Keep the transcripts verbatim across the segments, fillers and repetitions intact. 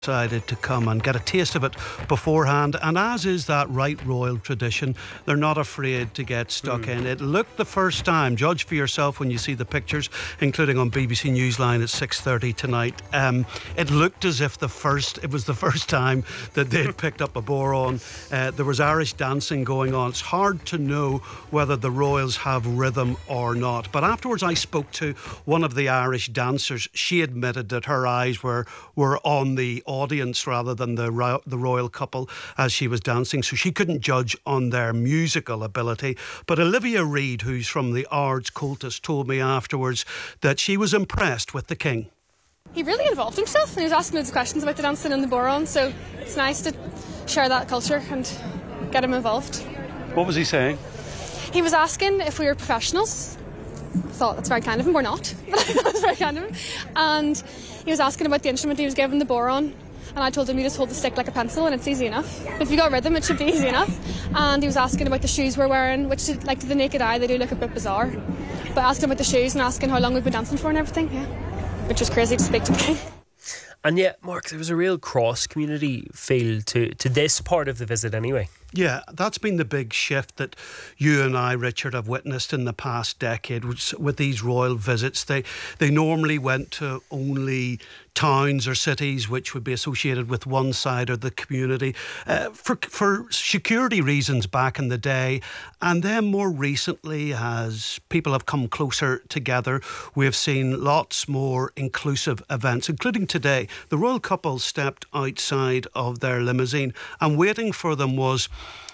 Decided to come and get a taste of it beforehand, and as is that right royal tradition, they're not afraid to get stuck mm. in. It looked the first time, judge for yourself when you see the pictures, including on B B C Newsline at six thirty tonight. Um, it looked as if the first it was the first time that they'd picked up a bodhrán. Uh, there was Irish dancing going on. It's hard to know whether the royals have rhythm or not. But afterwards, I spoke to one of the Irish dancers. She admitted that her eyes were were on the audience rather than the ro- the royal couple as she was dancing, so she couldn't judge on their musical ability. But Olivia Reid, who's from the Ards Cultus, told me afterwards that she was impressed with the king. He really involved himself and he was asking loads of questions about the dancing and the bodhrán, so it's nice to share that culture and get him involved. What was he saying? He was asking if we were professionals. I thought that's very kind of him. We're not, but I thought it was very kind of him. And he was asking about the instrument he was given, the bodhrán, and I told him you just hold the stick like a pencil and it's easy enough. If you got rhythm, it should be easy enough. And he was asking about the shoes we're wearing, which, like, to the naked eye, they do look a bit bizarre. But asking about the shoes and asking how long we've been dancing for and everything, yeah, which was crazy to speak to the king. And yet, Mark, there was a real cross-community feel to, to this part of the visit anyway. Yeah, that's been the big shift that you and I, Richard, have witnessed in the past decade with, with these royal visits. They they normally went to only towns or cities which would be associated with one side of the community uh, for for security reasons back in the day. And then more recently, as people have come closer together, we have seen lots more inclusive events, including today. The royal couple stepped outside of their limousine, and waiting for them was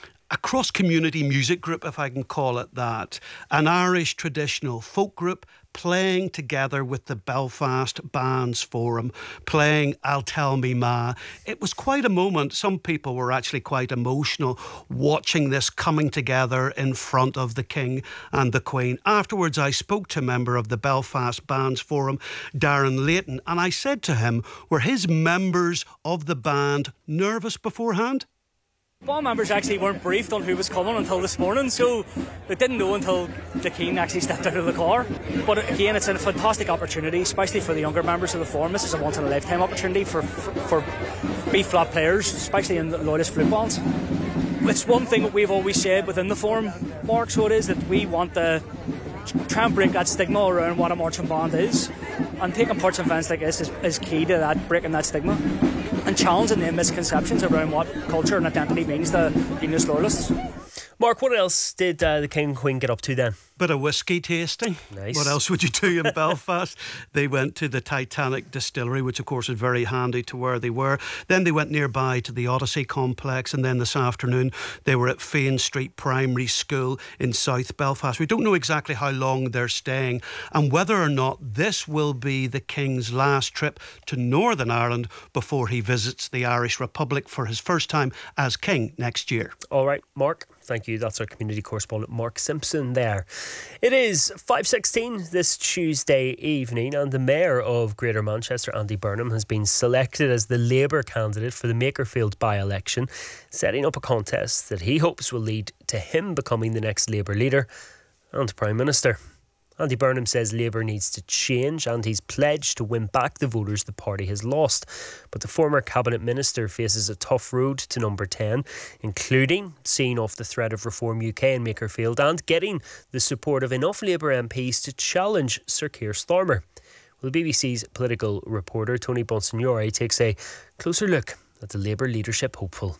a cross-community music group, if I can call it that, an Irish traditional folk group playing together with the Belfast Bands Forum, playing I'll Tell Me Ma. It was quite a moment. Some people were actually quite emotional watching this coming together in front of the King and the Queen. Afterwards, I spoke to a member of the Belfast Bands Forum, Darren Layton, and I said to him, were his members of the band nervous beforehand? Band members actually weren't briefed on who was coming until this morning, so they didn't know until the King actually stepped out of the car. But again, it's a fantastic opportunity, especially for the younger members of the forum. This is a once-in-a-lifetime opportunity for for, for B-flat players, especially in the loudest flute bands. It's one thing that we've always said within the forum, Mark, so it is that we want to try and break that stigma around what a marching band is, and taking part in events like this is, is key to that, breaking that stigma and challenging the misconceptions around what culture and identity means to English loyalists. Mark, what else did uh, the King and Queen get up to then? Bit of whiskey tasting. Nice. What else would you do in Belfast? They went to the Titanic distillery, which of course is very handy to where they were. Then they went nearby to the Odyssey complex, and then this afternoon they were at Fane Street Primary School in South Belfast. We don't know exactly how long they're staying and whether or not this will be the King's last trip to Northern Ireland before he visits the Irish Republic for his first time as King next year. All right, Mark. Thank you. That's our community correspondent, Mark Simpson there. It is five sixteen this Tuesday evening, and the Mayor of Greater Manchester, Andy Burnham, has been selected as the Labour candidate for the Makerfield by-election, setting up a contest that he hopes will lead to him becoming the next Labour leader and Prime Minister. Andy Burnham says Labour needs to change, and he's pledged to win back the voters the party has lost. But the former Cabinet Minister faces a tough road to number ten, including seeing off the threat of Reform U K in Makerfield and getting the support of enough Labour M Ps to challenge Sir Keir Starmer. Well, the B B C's political reporter Tony Bonsignore takes a closer look at the Labour leadership hopeful.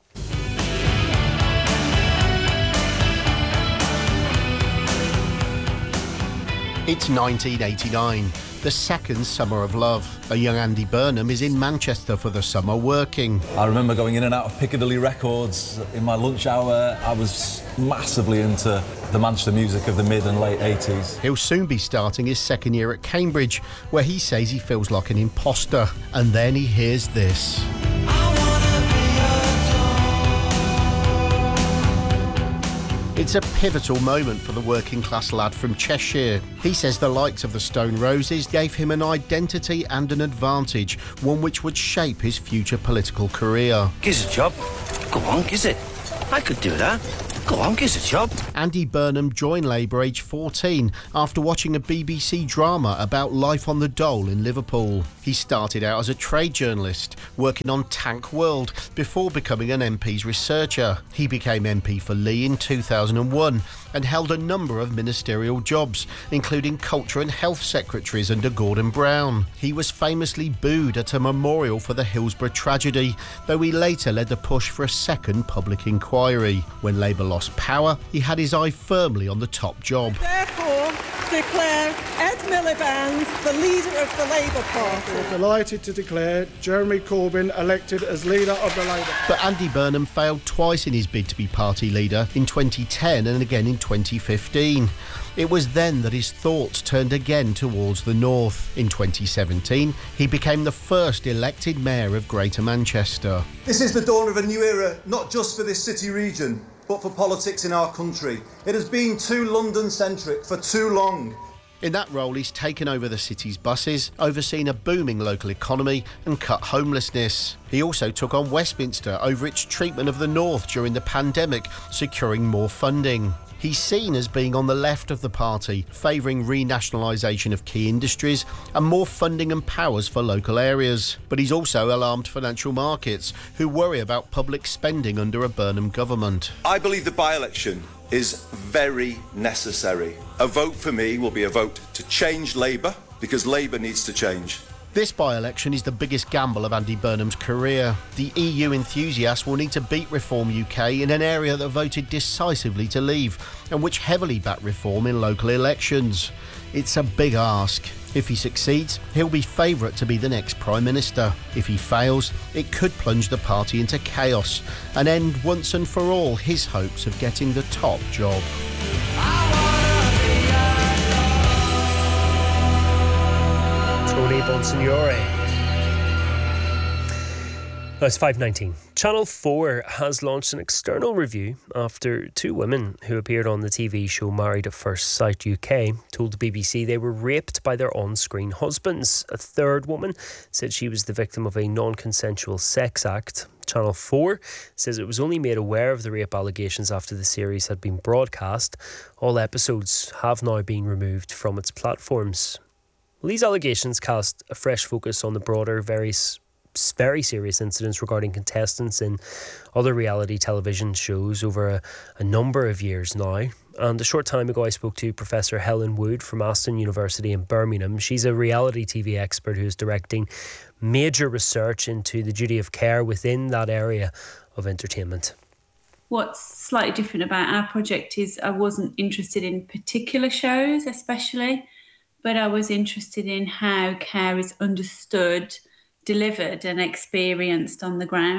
It's nineteen eighty-nine, the second summer of love. A young Andy Burnham is in Manchester for the summer working. I remember going in and out of Piccadilly Records in my lunch hour. I was massively into the Manchester music of the mid and late eighties. He'll soon be starting his second year at Cambridge, where he says he feels like an imposter. And then he hears this. It's a pivotal moment for the working class lad from Cheshire. He says the likes of the Stone Roses gave him an identity and an advantage, one which would shape his future political career. Gives a job. Go on, gives it. I could do that. Go on, give us a job. Andy Burnham joined Labour aged fourteen after watching a B B C drama about life on the dole in Liverpool. He started out as a trade journalist, working on Tank World, before becoming an M P's researcher. He became M P for Lee in two thousand one and held a number of ministerial jobs, including Culture and Health Secretaries under Gordon Brown. He was famously booed at a memorial for the Hillsborough tragedy, though he later led the push for a second public inquiry. When Labour lost power, he had his eye firmly on the top job. Therefore, declare Ed Miliband the leader of the Labour Party. We're delighted to declare Jeremy Corbyn elected as leader of the Labour. But Andy Burnham failed twice in his bid to be party leader, in twenty ten and again in twenty fifteen. It was then that his thoughts turned again towards the north. In twenty seventeen, he became the first elected mayor of Greater Manchester. This is the dawn of a new era, not just for this city region, but for politics in our country. It has been too London-centric for too long. In that role, he's taken over the city's buses, overseen a booming local economy and cut homelessness. He also took on Westminster over its treatment of the north during the pandemic, securing more funding. He's seen as being on the left of the party, favouring renationalisation of key industries and more funding and powers for local areas. But he's also alarmed financial markets, who worry about public spending under a Burnham government. I believe the by-election is very necessary. A vote for me will be a vote to change Labour, because Labour needs to change. This by-election is the biggest gamble of Andy Burnham's career. The E U enthusiast will need to beat Reform U K in an area that voted decisively to leave and which heavily backed reform in local elections. It's a big ask. If he succeeds, he'll be favourite to be the next Prime Minister. If he fails, it could plunge the party into chaos and end once and for all his hopes of getting the top job. Tony Bonsignore. It's five nineteen. Channel four has launched an external review after two women who appeared on the T V show Married at First Sight U K told the B B C they were raped by their on-screen husbands. A third woman said she was the victim of a non-consensual sex act. Channel four says it was only made aware of the rape allegations after the series had been broadcast. All episodes have now been removed from its platforms. Well, these allegations cast a fresh focus on the broader, very very serious incidents regarding contestants in other reality television shows over a, a number of years now. And a short time ago I spoke to Professor Helen Wood from Aston University in Birmingham. She's a reality T V expert who's directing major research into the duty of care within that area of entertainment. What's slightly different about our project is I wasn't interested in particular shows especially, but I was interested in how care is understood, delivered and experienced on the ground.